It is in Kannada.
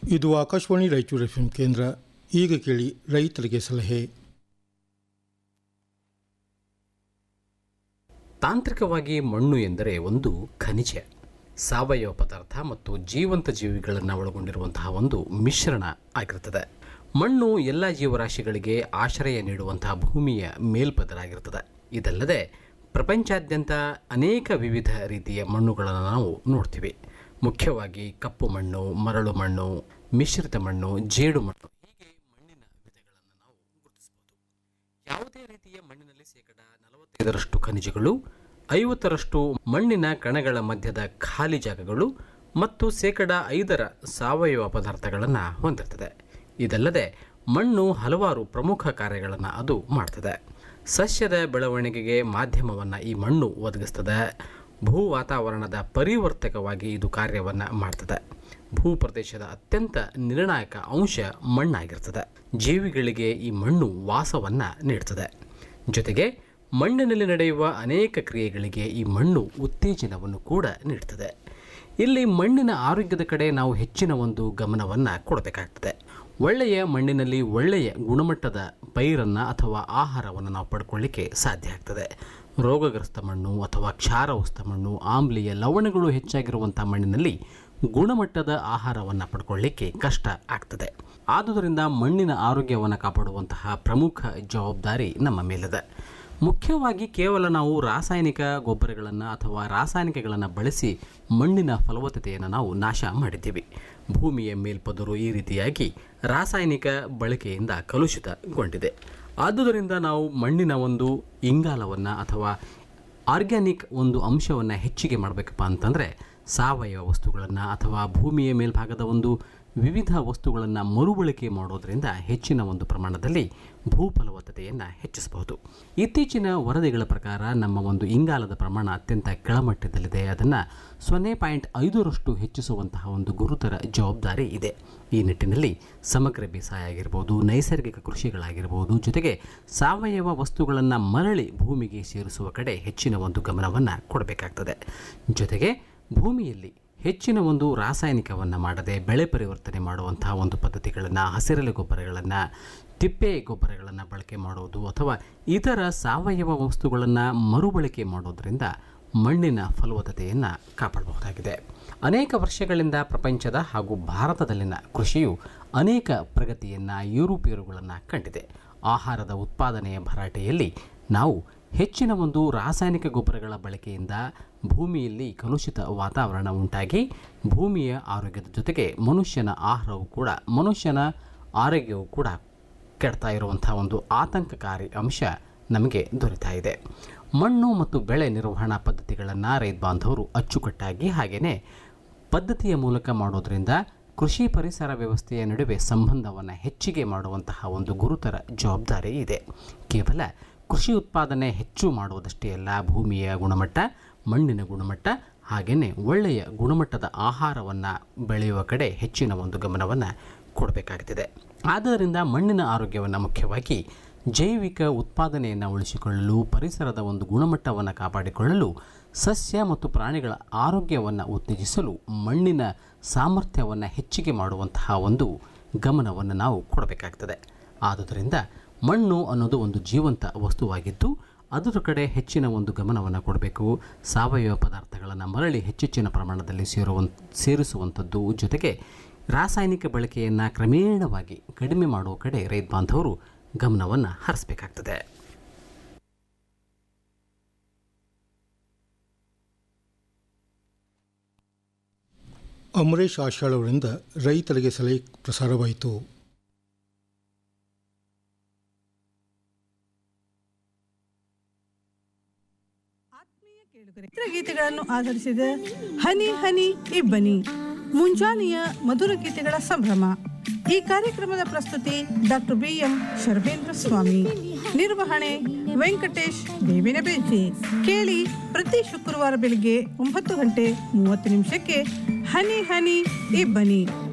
ಇದು ಆಕಾಶವಾಣಿ ರಾಯಚೂರು ಎಫ್ಎಂ ಕೇಂದ್ರ. ಈಗ ಕೇಳಿ ರೈತರಿಗೆ ಸಲಹೆ. ತಾಂತ್ರಿಕವಾಗಿ ಮಣ್ಣು ಎಂದರೆ ಒಂದು ಖನಿಜ, ಸಾವಯವ ಪದಾರ್ಥ ಮತ್ತು ಜೀವಂತ ಜೀವಿಗಳನ್ನು ಒಳಗೊಂಡಿರುವಂತಹ ಒಂದು ಮಿಶ್ರಣ ಆಗಿರುತ್ತದೆ. ಮಣ್ಣು ಎಲ್ಲ ಜೀವರಾಶಿಗಳಿಗೆ ಆಶ್ರಯ ನೀಡುವಂತಹ ಭೂಮಿಯ ಮೇಲ್ಪದರಾಗಿರುತ್ತದೆ. ಇದಲ್ಲದೆ ಪ್ರಪಂಚಾದ್ಯಂತ ಅನೇಕ ವಿವಿಧ ರೀತಿಯ ಮಣ್ಣುಗಳನ್ನು ನಾವು ನೋಡ್ತೀವಿ. ಮುಖ್ಯವಾಗಿ ಕಪ್ಪು ಮಣ್ಣು, ಮರಳು ಮಣ್ಣು, ಮಿಶ್ರಿತ ಮಣ್ಣು, ಜೇಡು ಮಣ್ಣು, ಹೀಗೆ ಮಣ್ಣಿನ ವಿಧಗಳನ್ನು ನಾವು ಗುರುತಿಸಬಹುದು. ಯಾವುದೇ ರೀತಿಯ ಮಣ್ಣಿನಲ್ಲಿ 45% ಖನಿಜಗಳು, 50% ಮಣ್ಣಿನ ಕಣಗಳ ಮಧ್ಯದ ಖಾಲಿ ಜಾಗಗಳು ಮತ್ತು 5% ಸಾವಯವ ಪದಾರ್ಥಗಳನ್ನು ಹೊಂದಿರ್ತದೆ. ಇದಲ್ಲದೆ ಮಣ್ಣು ಹಲವಾರು ಪ್ರಮುಖ ಕಾರ್ಯಗಳನ್ನು ಅದು ಮಾಡ್ತದೆ. ಸಸ್ಯದ ಬೆಳವಣಿಗೆಗೆ ಮಾಧ್ಯಮವನ್ನು ಈ ಮಣ್ಣು ಒದಗಿಸ್ತದೆ. ಭೂ ವಾತಾವರಣದ ಪರಿವರ್ತಕವಾಗಿ ಇದು ಕಾರ್ಯವನ್ನು ಮಾಡ್ತದೆ. ಭೂಪ್ರದೇಶದ ಅತ್ಯಂತ ನಿರ್ಣಾಯಕ ಅಂಶ ಮಣ್ಣಾಗಿರ್ತದೆ. ಜೀವಿಗಳಿಗೆ ಈ ಮಣ್ಣು ವಾಸವನ್ನು ನೀಡ್ತದೆ. ಜೊತೆಗೆ ಮಣ್ಣಿನಲ್ಲಿ ನಡೆಯುವ ಅನೇಕ ಕ್ರಿಯೆಗಳಿಗೆ ಈ ಮಣ್ಣು ಉತ್ತೇಜನವನ್ನು ಕೂಡ ನೀಡ್ತದೆ. ಇಲ್ಲಿ ಮಣ್ಣಿನ ಆರೋಗ್ಯದ ಕಡೆ ನಾವು ಹೆಚ್ಚಿನ ಒಂದು ಗಮನವನ್ನು ಕೊಡಬೇಕಾಗ್ತದೆ. ಒಳ್ಳೆಯ ಮಣ್ಣಿನಲ್ಲಿ ಒಳ್ಳೆಯ ಗುಣಮಟ್ಟದ ಪೈರನ್ನು ಅಥವಾ ಆಹಾರವನ್ನು ನಾವು ಪಡ್ಕೊಳ್ಳಿಕ್ಕೆ ಸಾಧ್ಯ ಆಗ್ತದೆ. ರೋಗಗ್ರಸ್ತ ಮಣ್ಣು ಅಥವಾ ಕ್ಷಾರವಸ್ತ ಮಣ್ಣು, ಆಮ್ಲೀಯ ಲವಣಗಳು ಹೆಚ್ಚಾಗಿರುವಂಥ ಮಣ್ಣಿನಲ್ಲಿ ಗುಣಮಟ್ಟದ ಆಹಾರವನ್ನು ಪಡ್ಕೊಳ್ಳಿಕ್ಕೆ ಕಷ್ಟ ಆಗ್ತದೆ. ಆದುದರಿಂದ ಮಣ್ಣಿನ ಆರೋಗ್ಯವನ್ನು ಕಾಪಾಡುವಂತಹ ಪ್ರಮುಖ ಜವಾಬ್ದಾರಿ ನಮ್ಮ ಮೇಲಿದೆ. ಮುಖ್ಯವಾಗಿ ಕೇವಲ ನಾವು ರಾಸಾಯನಿಕ ಗೊಬ್ಬರಗಳನ್ನು ಅಥವಾ ರಾಸಾಯನಿಕಗಳನ್ನು ಬಳಸಿ ಮಣ್ಣಿನ ಫಲವತ್ತತೆಯನ್ನು ನಾವು ನಾಶ ಮಾಡಿದ್ದೀವಿ. ಭೂಮಿಯ ಮೇಲ್ಪದರು ಈ ರೀತಿಯಾಗಿ ರಾಸಾಯನಿಕ ಬಳಕೆಯಿಂದ ಕಲುಷಿತಗೊಂಡಿದೆ. ಆದುದರಿಂದ ನಾವು ಮಣ್ಣಿನ ಒಂದು ಇಂಗಾಲವನ್ನು ಅಥವಾ ಆರ್ಗ್ಯಾನಿಕ್ ಒಂದು ಅಂಶವನ್ನು ಹೆಚ್ಚಿಗೆ ಮಾಡಬೇಕಪ್ಪ ಅಂತಂದರೆ ಸಾವಯವ ವಸ್ತುಗಳನ್ನು ಅಥವಾ ಭೂಮಿಯ ಮೇಲ್ಭಾಗದ ಒಂದು ವಿವಿಧ ವಸ್ತುಗಳನ್ನು ಮರುಬಳಕೆ ಮಾಡೋದರಿಂದ ಹೆಚ್ಚಿನ ಒಂದು ಪ್ರಮಾಣದಲ್ಲಿ ಭೂ ಫಲವತ್ತತೆಯನ್ನು ಹೆಚ್ಚಿಸಬಹುದು. ಇತ್ತೀಚಿನ ವರದಿಗಳ ಪ್ರಕಾರ ನಮ್ಮ ಒಂದು ಇಂಗಾಲದ ಪ್ರಮಾಣ ಅತ್ಯಂತ ಕೆಳಮಟ್ಟದಲ್ಲಿದೆ. ಅದನ್ನು 0.5 ಹೆಚ್ಚಿಸುವಂತಹ ಒಂದು ಗುರುತರ ಜವಾಬ್ದಾರಿ ಇದೆ. ಈ ನಿಟ್ಟಿನಲ್ಲಿ ಸಮಗ್ರ ಬೇಸಾಯ ಆಗಿರ್ಬೋದು, ನೈಸರ್ಗಿಕ ಕೃಷಿಗಳಾಗಿರ್ಬೋದು, ಜೊತೆಗೆ ಸಾವಯವ ವಸ್ತುಗಳನ್ನು ಮರಳಿ ಭೂಮಿಗೆ ಸೇರಿಸುವ ಕಡೆ ಹೆಚ್ಚಿನ ಒಂದು ಗಮನವನ್ನು ಕೊಡಬೇಕಾಗ್ತದೆ. ಜೊತೆಗೆ ಭೂಮಿಯಲ್ಲಿ ಹೆಚ್ಚಿನ ಒಂದು ರಾಸಾಯನಿಕವನ್ನು ಮಾಡದೆ ಬೆಳೆ ಪರಿವರ್ತನೆ ಮಾಡುವಂತಹ ಒಂದು ಪದ್ಧತಿಗಳನ್ನು, ಹಸಿರೆಲೆ ಗೊಬ್ಬರಗಳನ್ನು, ತಿಪ್ಪೆ ಗೊಬ್ಬರಗಳನ್ನು ಬಳಕೆ ಮಾಡೋದು ಅಥವಾ ಇತರ ಸಾವಯವ ವಸ್ತುಗಳನ್ನು ಮರುಬಳಕೆ ಮಾಡೋದರಿಂದ ಮಣ್ಣಿನ ಫಲವತ್ತತೆಯನ್ನು ಕಾಪಾಡಬಹುದಾಗಿದೆ. ಅನೇಕ ವರ್ಷಗಳಿಂದ ಪ್ರಪಂಚದ ಹಾಗೂ ಭಾರತದಲ್ಲಿನ ಕೃಷಿಯು ಅನೇಕ ಪ್ರಗತಿಯನ್ನು, ಏರುಪೇರುಗಳನ್ನು ಕಂಡಿದೆ. ಆಹಾರದ ಉತ್ಪಾದನೆಯ ಭರಾಟೆಯಲ್ಲಿ ನಾವು ಹೆಚ್ಚಿನ ಒಂದು ರಾಸಾಯನಿಕ ಗೊಬ್ಬರಗಳ ಬಳಕೆಯಿಂದ ಭೂಮಿಯಲ್ಲಿ ಕಲುಷಿತ ವಾತಾವರಣ ಉಂಟಾಗಿ ಭೂಮಿಯ ಆರೋಗ್ಯದ ಜೊತೆಗೆ ಮನುಷ್ಯನ ಆರೋಗ್ಯವು ಕೂಡ ಕೆಡ್ತಾ ಇರುವಂಥ ಒಂದು ಆತಂಕಕಾರಿ ಅಂಶ ನಮಗೆ ದೊರೀತಾ ಇದೆ. ಮಣ್ಣು ಮತ್ತು ಬೆಳೆ ನಿರ್ವಹಣಾ ಪದ್ಧತಿಗಳನ್ನು ರೈತ ಬಾಂಧವರು ಅಚ್ಚುಕಟ್ಟಾಗಿ ಹಾಗೆಯೇ ಪದ್ಧತಿಯ ಮೂಲಕ ಮಾಡೋದರಿಂದ ಕೃಷಿ ಪರಿಸರ ವ್ಯವಸ್ಥೆಯ ನಡುವೆ ಸಂಬಂಧವನ್ನು ಹೆಚ್ಚಿಗೆ ಮಾಡುವಂತಹ ಒಂದು ಗುರುತರ ಜವಾಬ್ದಾರಿ ಇದೆ. ಕೇವಲ ಕೃಷಿ ಉತ್ಪಾದನೆ ಹೆಚ್ಚು ಮಾಡುವುದಷ್ಟೇ ಅಲ್ಲ, ಭೂಮಿಯ ಗುಣಮಟ್ಟ, ಮಣ್ಣಿನ ಗುಣಮಟ್ಟ ಹಾಗೆಯೇ ಒಳ್ಳೆಯ ಗುಣಮಟ್ಟದ ಆಹಾರವನ್ನು ಬೆಳೆಯುವ ಕಡೆ ಹೆಚ್ಚಿನ ಒಂದು ಗಮನವನ್ನು ಕೊಡಬೇಕಾಗುತ್ತದೆ. ಆದ್ದರಿಂದ ಮಣ್ಣಿನ ಆರೋಗ್ಯವನ್ನು ಮುಖ್ಯವಾಗಿ ಜೈವಿಕ ಉತ್ಪಾದನೆಯನ್ನು ಉಳಿಸಿಕೊಳ್ಳಲು, ಪರಿಸರದ ಒಂದು ಗುಣಮಟ್ಟವನ್ನು ಕಾಪಾಡಿಕೊಳ್ಳಲು, ಸಸ್ಯ ಮತ್ತು ಪ್ರಾಣಿಗಳ ಆರೋಗ್ಯವನ್ನು ಉತ್ತೇಜಿಸಲು ಮಣ್ಣಿನ ಸಾಮರ್ಥ್ಯವನ್ನು ಹೆಚ್ಚಿಗೆ ಮಾಡುವಂತಹ ಒಂದು ಗಮನವನ್ನು ನಾವು ಕೊಡಬೇಕಾಗ್ತದೆ. ಆದುದರಿಂದ ಮಣ್ಣು ಅನ್ನೋದು ಒಂದು ಜೀವಂತ ವಸ್ತುವಾಗಿದ್ದು ಅದರ ಕಡೆ ಹೆಚ್ಚಿನ ಒಂದು ಗಮನವನ್ನು ಕೊಡಬೇಕು. ಸಾವಯವ ಪದಾರ್ಥಗಳನ್ನು ಮರಳಿ ಹೆಚ್ಚಿನ ಪ್ರಮಾಣದಲ್ಲಿ ಸೇರಿಸುವಂಥದ್ದು, ಜೊತೆಗೆ ರಾಸಾಯನಿಕ ಬಳಕೆಯನ್ನು ಕ್ರಮೇಣವಾಗಿ ಕಡಿಮೆ ಮಾಡುವ ಕಡೆ ರೈತ ಬಾಂಧವರು ಗಮನವನ್ನು ಹರಿಸಬೇಕಾಗ್ತದೆ. ಅಮರೇಶ್ ಆಶಾಳ್ ಅವರಿಂದ ರೈತರಿಗೆ ಸಲಹೆ ಪ್ರಸಾರವಾಯಿತು. ಚಿತ್ರಗೀತೆಗಳನ್ನು ಆಧರಿಸಿದ ಹನಿ ಹನಿ ಇಬ್ಬನಿ ಮುಂಜಾನೆಯ ಮಧುರ ಗೀತೆಗಳ ಸಂಭ್ರಮ. ಈ ಕಾರ್ಯಕ್ರಮದ ಪ್ರಸ್ತುತಿ ಡಾಕ್ಟರ್ BM ಶರ್ವೇಂದ್ರ ಸ್ವಾಮಿ, ನಿರ್ವಹಣೆ ವೆಂಕಟೇಶ್ ಬೇವಿನ ಬೆಂಚಿ. ಕೇಳಿ ಪ್ರತಿ ಶುಕ್ರವಾರ ಬೆಳಿಗ್ಗೆ 9:30 ಹನಿ ಹನಿ ಇಬ್ಬನಿ.